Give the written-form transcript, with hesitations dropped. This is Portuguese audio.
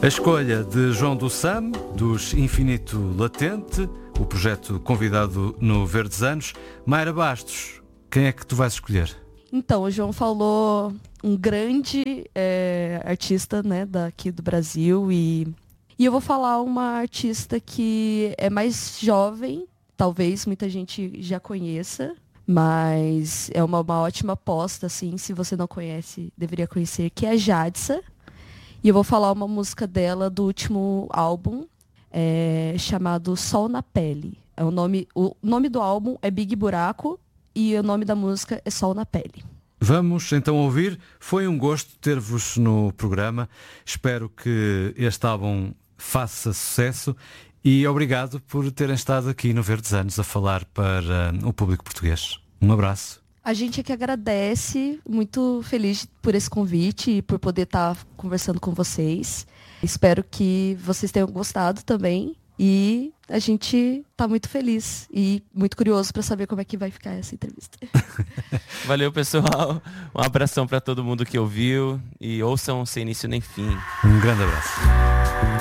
A escolha de João do Sam, dos Infinito Latente, o projeto convidado no Verdes Anos. Mayra Bastos, quem é que tu vais escolher? Então, o João falou um grande artista, né, daqui do Brasil e eu vou falar uma artista que é mais jovem, talvez muita gente já conheça, mas é uma ótima aposta, assim, se você não conhece, deveria conhecer, que é a Jadsa. E eu vou falar uma música dela do último álbum, chamado Sol na Pele. O nome do álbum é Big Buraco e o nome da música é Sol na Pele. Vamos então ouvir. Foi um gosto ter-vos no programa. Espero que este álbum faça sucesso e obrigado por terem estado aqui no Verdes Anos a falar para o público português. Um abraço. A gente é que agradece, muito feliz por esse convite e por poder estar conversando com vocês. Espero que vocês tenham gostado também e a gente está muito feliz e muito curioso para saber como é que vai ficar essa entrevista. Valeu, pessoal. Um abração para todo mundo que ouviu e ouçam Sem Início Nem Fim. Um grande abraço.